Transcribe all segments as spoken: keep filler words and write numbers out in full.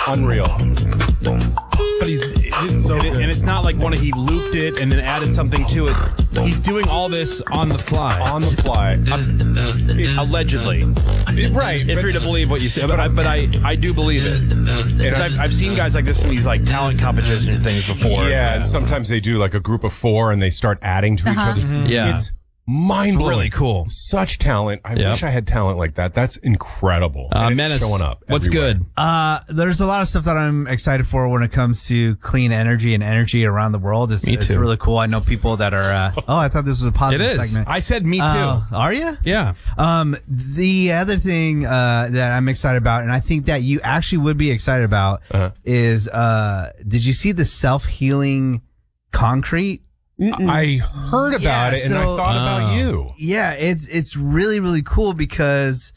Unreal. But he's, it's so and, it, and it's not like one of he looped it and then added something to it. He's doing all this on the fly. On the fly. It's, allegedly. Right. If you're to believe what you say. But I, but I, I do believe it. Because I've, I've seen guys like this in these like talent competition things before. Yeah, yeah, and sometimes they do like a group of four and they start adding to Uh-huh. each other's. Mm-hmm. Yeah. It's mind blowing. Really cool. Such talent. I Yep. wish I had talent like that. That's incredible. Uh, And it's Menace, showing up. what's everywhere. good? Uh, there's a lot of stuff that I'm excited for when it comes to clean energy and energy around the world. It's, Me it's too. really cool. I know people that are, uh, oh, I thought this was a It positive is. segment. I said me too. Uh, are you? Yeah. Um, the other thing, uh, that I'm excited about, and I think that you actually would be excited about Uh-huh. is, uh, did you see the self-healing concrete? I heard about Yeah, it and I so- thought about Oh. you. Yeah, it's it's really really cool because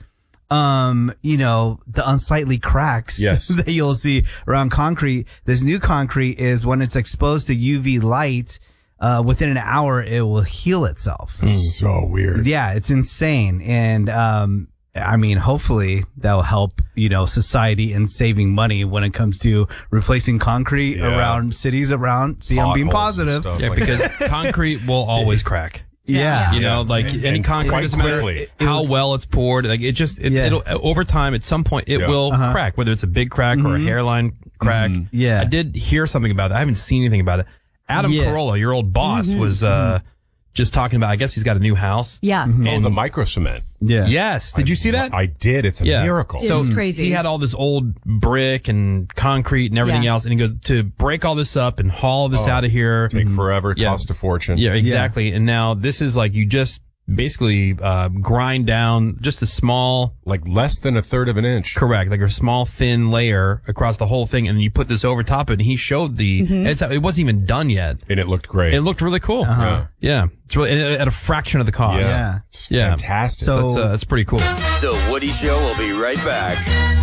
um you know the unsightly cracks Yes. that you'll see around concrete. This new concrete is when it's exposed to U V light, uh within an hour it will heal itself. So weird. Yeah, it's insane. And um I mean, hopefully that will help, you know, society in saving money when it comes to replacing concrete Yeah. around cities around. See, I'm being Potholes and positive. stuff Yeah, like because that. concrete will always crack. Yeah. You know, Yeah. like And- any and concrete quite doesn't matter quickly. how well it's poured. Like it just, it, Yeah. it'll over time at some point it Yeah. will Uh-huh. crack, whether it's a big crack or a hairline crack. Yeah. I did hear something about that. I haven't seen anything about it. Adam Yeah. Carolla, your old boss, was uh, just talking about. I guess he's got a new house. Yeah. Oh, the micro cement. Yeah. Yes. Did you see that? I did. It's a Yeah. miracle. So It's crazy. he had all this old brick and concrete and everything Yeah. else, and he goes to break all this up and haul this Oh, out of here. Take forever, Yeah. cost a fortune. Yeah, exactly. And now this is like you just basically uh, grind down just a small, Like less than a third of an inch. correct, like a small thin layer across the whole thing, and you put this over top of it. And he showed the. It's, it wasn't even done yet. And it looked great. It looked really cool. Yeah. Yeah, it's really and at a fraction of the cost. Yeah. Yeah. It's Yeah. fantastic. So So- that's uh, that's pretty cool. The Woody Show will be right back.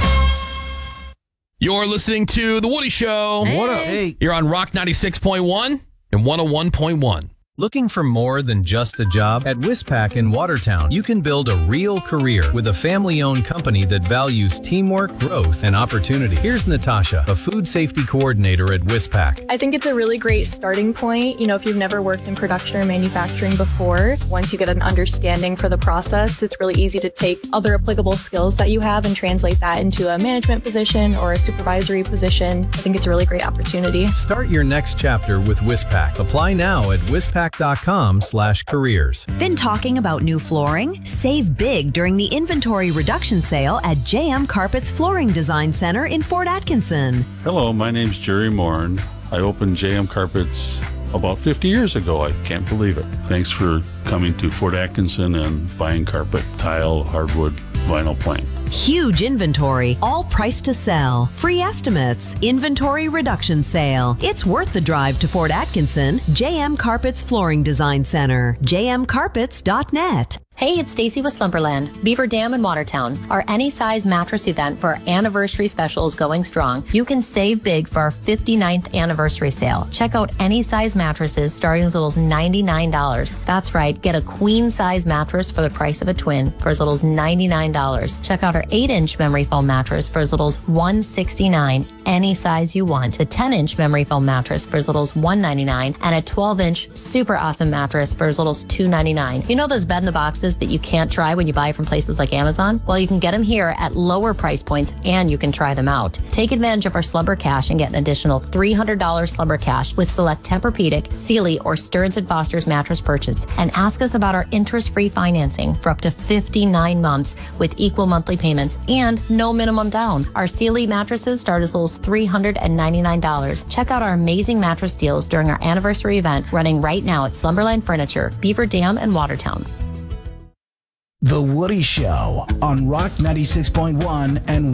You're listening to the Woody Show. What up? Hey. You're on Rock ninety-six point one and one oh one point one. Looking for more than just a job? At Wispac in Watertown, you can build a real career with a family-owned company that values teamwork, growth, and opportunity. Here's Natasha, a food safety coordinator at Wispac. I think it's a really great starting point. You know, if you've never worked in production or manufacturing before, once you get an understanding for the process, it's really easy to take other applicable skills that you have and translate that into a management position or a supervisory position. I think it's a really great opportunity. Start your next chapter with Wispac. Apply now at wispac dot com slash careers. Been talking about new flooring? Save big during the inventory reduction sale at J M Carpet's Flooring Design Center in Fort Atkinson. Hello, my name's Jerry Morin. I opened J M Carpets about fifty years ago. I can't believe it. Thanks for coming to Fort Atkinson and buying carpet, tile, hardwood, vinyl plank. Huge inventory, all priced to sell. Free estimates, inventory reduction sale. It's worth the drive to Fort Atkinson. J M Carpet's Flooring Design Center. j m carpets dot net. Hey, it's Stacy with Slumberland, Beaver Dam in Watertown. Our Any Size Mattress event for our anniversary special is going strong. You can save big for our fifty-ninth anniversary sale. Check out Any Size mattresses starting as little as ninety-nine dollars. That's right, get a queen size mattress for the price of a twin for as little as ninety-nine dollars. Check out our eight inch memory foam mattress for as little as one hundred sixty-nine dollars. Any size you want. A ten inch memory foam mattress for as little as one hundred ninety-nine dollars and a twelve inch super awesome mattress for as little as two hundred ninety-nine dollars. You know those bed in the boxes that you can't try when you buy from places like Amazon? Well, you can get them here at lower price points and you can try them out. Take advantage of our Slumber Cash and get an additional three hundred dollars Slumber Cash with select Tempur-Pedic, Sealy, or Stearns and Foster's mattress purchase. And ask us about our interest-free financing for up to fifty-nine months with equal monthly payments and no minimum down. Our Sealy mattresses start as little as three hundred ninety-nine dollars. Check out our amazing mattress deals during our anniversary event running right now at Slumberland Furniture, Beaver Dam, and Watertown. The Woody Show on Rock ninety-six point one and